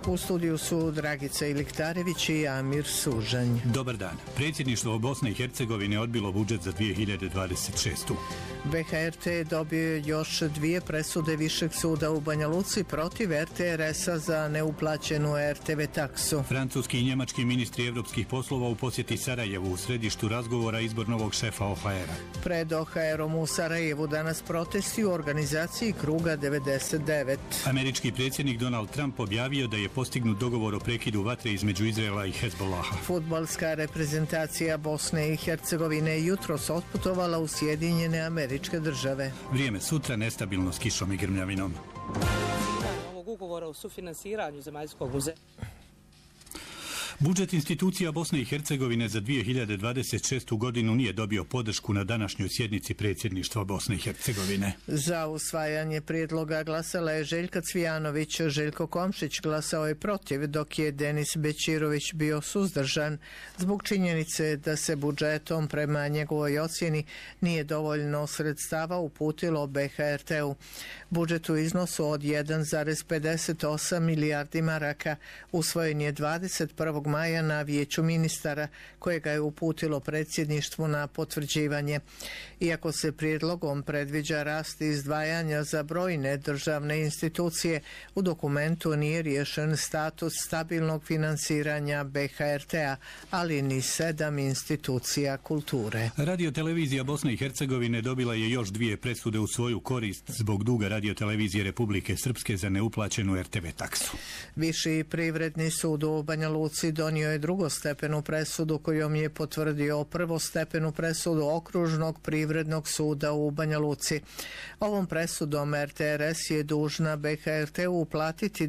U studiju su Dragica Iliktarević i Amir Sužanj. Dobar dan. Predsjedništvo Bosne i Hercegovine odbilo budžet za 2026. BHRT dobio još 2 presude Višeg suda u Banja Luci protiv RTRS-a za neuplaćenu RTV taksu. Francuski i njemački ministri evropskih poslova u posjeti Sarajevu u središtu razgovora izbor novog šefa OHR-a. Pred OHR-om u Sarajevu danas protesti u organizaciji Kruga 99. Američki predsjednik Donald Trump objavio da je postignut dogovor o prekidu vatre između Izraela i Hezbollaha. Fudbalska reprezentacija Bosne i Hercegovine jutros otputovala u Sjedinjene Američke Države. Vrijeme sutra nestabilno s kišom i grmljavinom. Ovog ugovora o sufinansiranju Zemaljskog muzeja. Budžet institucija Bosne i Hercegovine za 2026. godinu nije dobio podršku na današnjoj sjednici predsjedništva Bosne i Hercegovine. Za usvajanje prijedloga glasala je Željka Cvijanović, Željko Komšić glasao je protiv, dok je Denis Bećirović bio suzdržan zbog činjenice da se budžetom prema njegovoj ocjeni nije dovoljno sredstava uputilo BHRT-u. Budžet u iznosu od 1,58 milijardi maraka usvojen je 21. maja na Vijeću ministara, kojega je uputilo predsjedništvu na potvrđivanje. Iako se prijedlogom predviđa rast izdvajanja za brojne državne institucije, u dokumentu nije riješen status stabilnog finansiranja BHRT-a, ali ni 7 institucija kulture. Radiotelevizija Bosne i Hercegovine dobila je još 2 presude u svoju korist zbog duga Radiotelevizije Republike Srpske za neuplaćenu RTV taksu. Viši privredni sud u Banja Luci donio je drugostepenu presudu kojom je potvrdio prvostepenu presudu Okružnog privrednog suda u Banja Luci. Ovom presudom RTRS je dužna BHRT-u uplatiti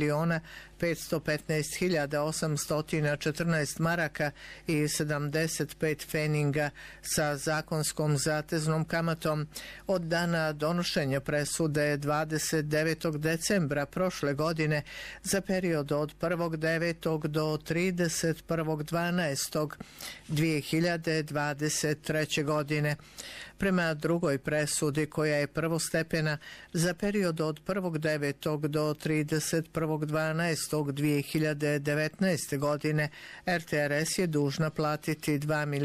2.515.814 maraka i 75 feninga sa zakonskom zateznom kamatom. Od dana donošenja presude 29. decembra prošle godine za period od 1.9. do 31.12.2023. godine. Prema drugoj presudi, koja je prvostepena, za period od 1.9. do 31.12.2019. godine RTRS je dužna platiti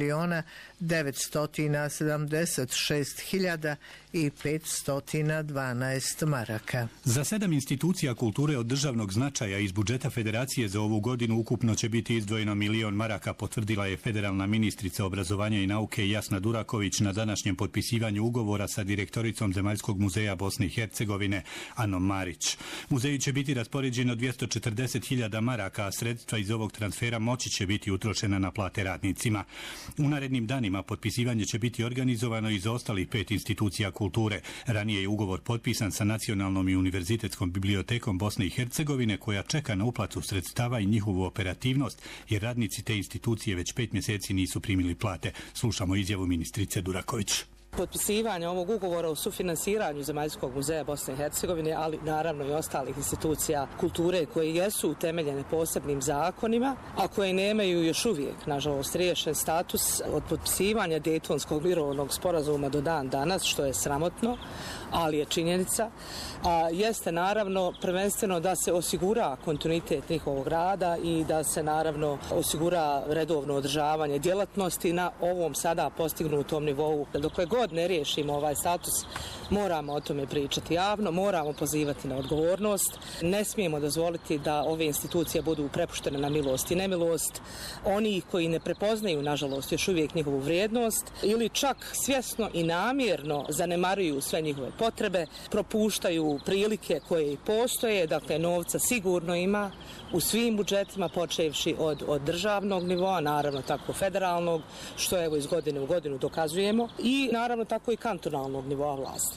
2.976.512 maraka. Za 7 institucija kulture od državnog značaja iz budžeta Federacije za ovu godinu ukupno će biti izdvojeno 1.000.000 maraka, potvrdila je federalna ministrica obrazovanja i nauke Jasna Duraković na današnjem potpisivanju ugovora sa direktoricom Zemaljskog muzeja Bosne i Hercegovine Anom Marić. Muzeju će biti raspoređeno 240.000 maraka, a sredstva iz ovog transfera moći će biti utrošena na plate radnicima. U narednim danima potpisivanje će biti organizovano i za ostalih 5 institucija kulture. Ranije je ugovor potpisan sa Nacionalnom i univerzitetskom bibliotekom Bosne i Hercegovine, koja čeka na uplatu sredstava i njihovu operativnost, jer radnici te institucije već 5 mjeseci nisu primili plate. Slušamo izjavu ministrice Duraković. Potpisivanje ovog ugovora o sufinansiranju Zemaljskog muzeja Bosne i Hercegovine, ali naravno i ostalih institucija kulture koje jesu utemeljene posebnim zakonima, a koje nemaju još uvijek, nažalost, riješen status od potpisivanja Dejtonskog mirovnog sporazuma do dan danas, što je sramotno, ali je činjenica, jeste naravno prvenstveno da se osigura kontinuitet njihovog rada i da se naravno osigura redovno održavanje djelatnosti na ovom sada postignutom nivou. Dokle god ne riješimo ovaj status, moramo o tome pričati javno, moramo pozivati na odgovornost. Ne smijemo dozvoliti da ove institucije budu prepuštene na milost i nemilost oni koji ne prepoznaju, nažalost, još uvijek njihovu vrijednost ili čak svjesno i namjerno zanemaruju sve njihove potrebe, propuštaju prilike koje postoje. Dakle, novca sigurno ima u svim budžetima, počevši od državnog nivoa, naravno tako federalnog, što evo iz godine u godinu dokazujemo, i naravno tako i kantonalnog nivoa vlasti.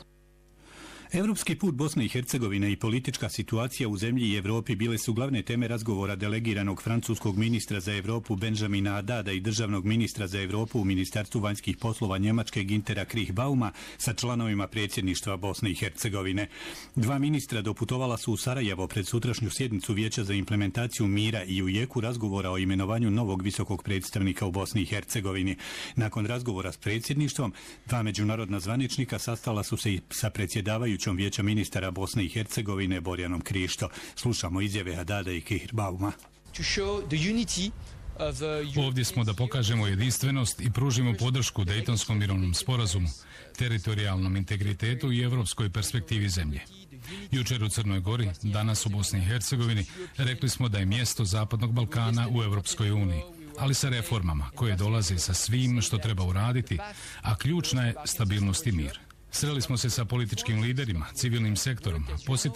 Evropski put Bosne i Hercegovine i politička situacija u zemlji i Evropi bile su glavne teme razgovora delegiranog francuskog ministra za Evropu Benjamina Haddada i državnog ministra za Evropu u Ministarstvu vanjskih poslova Njemačke Günthera Kriechbauma sa članovima predsjedništva Bosne i Hercegovine. 2 ministra doputovala su u Sarajevo pred sutrašnju sjednicu Vijeća za implementaciju mira i u jeku razgovora o imenovanju novog visokog predstavnika u Bosni i Hercegovini. Nakon razgovora s predsjedništvom, 2 međunarodna zvaničnika sastala su se i sa predsjedavajućim predsjedavajućom Vijeća ministara Bosne i Hercegovine Borjanom Krišto. Slušamo izjave Hadada i Kihirbauma. Ovdje smo da pokažemo jedinstvenost i pružimo podršku Dejtonskom mirovnom sporazumu, teritorijalnom integritetu i evropskoj perspektivi zemlje. Jučer u Crnoj Gori, danas u Bosni i Hercegovini, rekli smo da je mjesto Zapadnog Balkana u Evropskoj uniji, ali sa reformama koje dolaze sa svim što treba uraditi, a ključna je stabilnost i mir. Sreli smo se sa političkim liderima, civilnim sektorom, posjetili